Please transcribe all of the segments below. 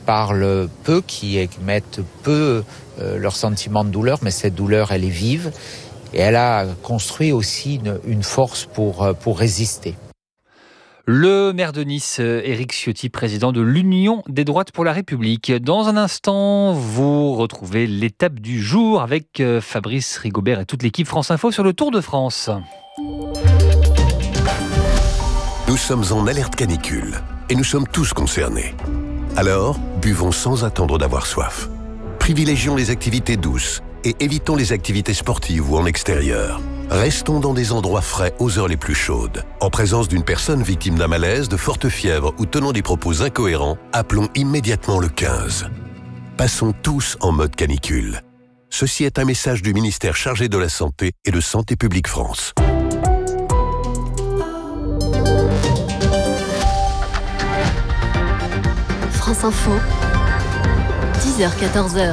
parlent peu, qui émettent peu leur sentiment de douleur, mais cette douleur, elle est vive. Et elle a construit aussi une force pour résister. Le maire de Nice, Éric Ciotti, président de l'Union des droites pour la République. Dans un instant, vous retrouvez l'étape du jour avec Fabrice Rigobert et toute l'équipe France Info sur le Tour de France. Nous sommes en alerte canicule et nous sommes tous concernés. Alors, buvons sans attendre d'avoir soif. Privilégions les activités douces et évitons les activités sportives ou en extérieur. Restons dans des endroits frais aux heures les plus chaudes. En présence d'une personne victime d'un malaise, de forte fièvre ou tenant des propos incohérents, appelons immédiatement le 15. Passons tous en mode canicule. Ceci est un message du ministère chargé de la Santé et de Santé publique France. France Info, 10h-14h.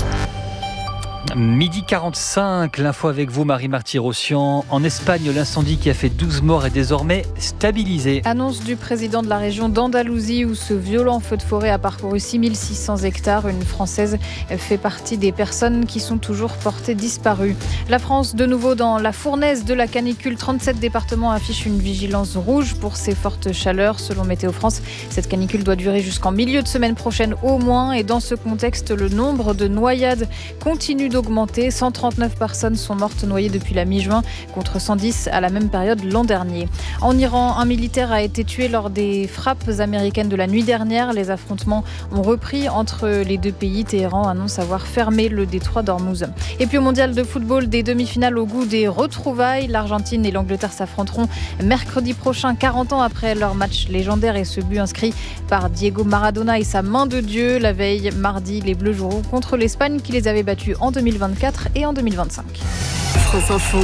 Midi 45, l'info avec vous, Marie Marty-Rossian. En Espagne, l'incendie qui a fait 12 morts est désormais stabilisé. Annonce du président de la région d'Andalousie où ce violent feu de forêt a parcouru 6600 hectares. Une Française fait partie des personnes qui sont toujours portées disparues. La France, de nouveau dans la fournaise de la canicule. 37 départements affichent une vigilance rouge pour ces fortes chaleurs. Selon Météo France, cette canicule doit durer jusqu'en milieu de semaine prochaine au moins. Et dans ce contexte, le nombre de noyades continue d'augmenter. 139 personnes sont mortes noyées depuis la mi-juin contre 110 à la même période l'an dernier. En Iran, un militaire a été tué lors des frappes américaines de la nuit dernière. Les affrontements ont repris entre les deux pays. Téhéran annonce avoir fermé le détroit d'Ormuz. Et puis au mondial de football, des demi-finales au goût des retrouvailles. L'Argentine et l'Angleterre s'affronteront mercredi prochain, 40 ans après leur match légendaire et ce but inscrit par Diego Maradona et sa main de Dieu. La veille, mardi, les Bleus joueront contre l'Espagne qui les avait battus en 2024 et en 2025. France Info,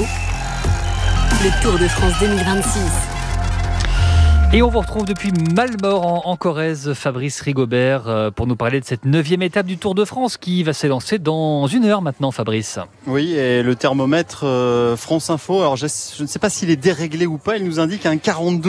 le Tour de France 2026. Et on vous retrouve depuis Malmort en Corrèze, Fabrice Rigobert, pour nous parler de cette 9e étape du Tour de France qui va s'élancer dans 1 heure maintenant, Fabrice. Oui, et le thermomètre France Info, alors je ne sais pas s'il est déréglé ou pas, il nous indique un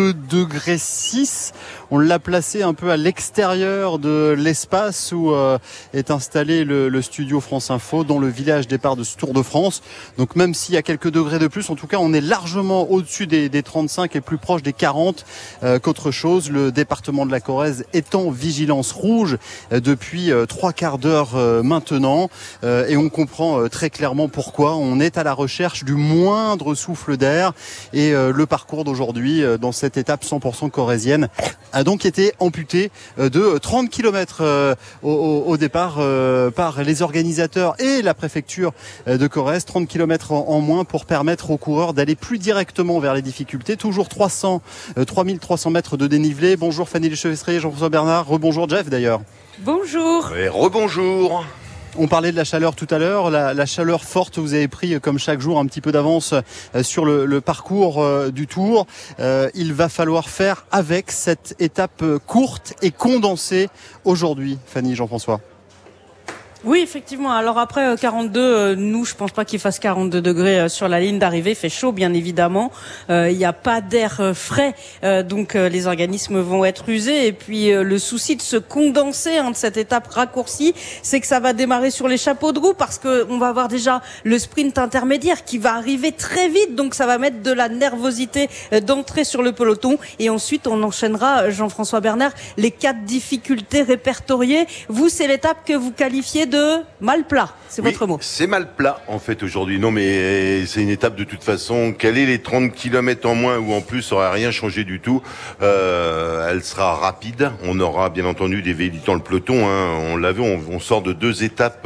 42,6 degrés. On l'a placé un peu à l'extérieur de l'espace où est installé le studio France Info, dans le village départ de ce Tour de France. Donc même s'il y a quelques degrés de plus, en tout cas on est largement au-dessus des 35 et plus proche des 40 qu'autre chose. Le département de la Corrèze est en vigilance rouge depuis 3/4 d'heure maintenant. Et on comprend très clairement pourquoi. On est à la recherche du moindre souffle d'air. Et le parcours d'aujourd'hui, dans cette étape 100% corrézienne, a donc été amputé de 30 km au départ par les organisateurs et la préfecture de Corrèze. 30 km en moins pour permettre aux coureurs d'aller plus directement vers les difficultés. Toujours 3300 mètres de dénivelé. Bonjour Fanny Lechevestre, Jean-François Bernard. Rebonjour Jeff d'ailleurs. Bonjour. Et rebonjour. On parlait de la chaleur tout à l'heure, la chaleur forte, vous avez pris comme chaque jour un petit peu d'avance sur le parcours du Tour. Il va falloir faire avec cette étape courte et condensée aujourd'hui, Fanny, Jean-François. Oui, effectivement. Alors après 42, nous, je pense pas qu'il fasse 42 degrés sur la ligne d'arrivée. Il fait chaud, bien évidemment. Il n'y a pas d'air frais, donc les organismes vont être usés. Et puis le souci de se condenser de cette étape raccourcie, c'est que ça va démarrer sur les chapeaux de roue parce que on va avoir déjà le sprint intermédiaire qui va arriver très vite. Donc ça va mettre de la nervosité d'entrée sur le peloton. Et ensuite, on enchaînera, Jean-François Bernard, les 4 difficultés répertoriées. Vous, c'est l'étape que vous qualifiez de mal plat, c'est votre mot. C'est mal plat en fait aujourd'hui. Non mais c'est une étape de toute façon. Caler les 30 km en moins ou en plus, ça n'aurait rien changé du tout. Elle sera rapide. On aura bien entendu des véhicules dans le peloton. On l'a vu, on sort de 2 étapes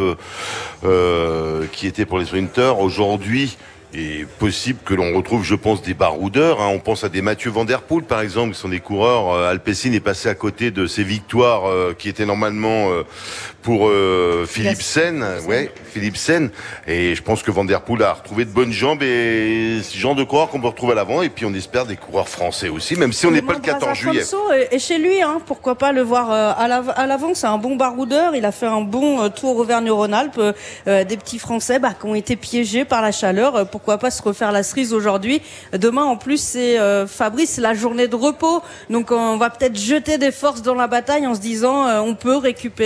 qui étaient pour les sprinteurs. Aujourd'hui, il est possible que l'on retrouve, je pense, des baroudeurs. On pense à des Mathieu Van Der Poel, par exemple, qui sont des coureurs. Alpecin est passé à côté de ses victoires qui étaient normalement pour Philipsen. Ouais, Philipsen. Et je pense que Van Der Poel a retrouvé de bonnes jambes et ce genre de coureurs qu'on peut retrouver à l'avant. Et puis on espère des coureurs français aussi, même si on n'est pas le 14 juillet. Et chez lui, pourquoi pas le voir à l'avant. C'est un bon baroudeur. Il a fait un bon tour Auvergne-Rhône-Alpes. Des petits Français qui ont été piégés par la chaleur. Pourquoi pas se refaire la cerise aujourd'hui. Demain, en plus, c'est Fabrice, la journée de repos. Donc, on va peut-être jeter des forces dans la bataille en se disant on peut récupérer